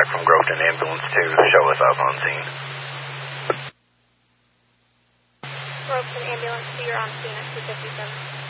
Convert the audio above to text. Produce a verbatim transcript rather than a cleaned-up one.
back from Groveton Ambulance to show us up on scene. Groveton Ambulance two, you're on scene at two fifty-seven.